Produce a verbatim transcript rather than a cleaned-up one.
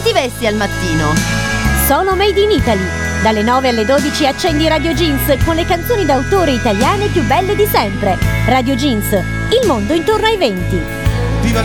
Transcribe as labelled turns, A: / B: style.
A: Come ti vesti al mattino?
B: Sono Made in Italy. Dalle nove alle dodici accendi Radio Jeans con le canzoni d'autore italiane più belle di sempre. Radio Jeans, il mondo intorno ai venti.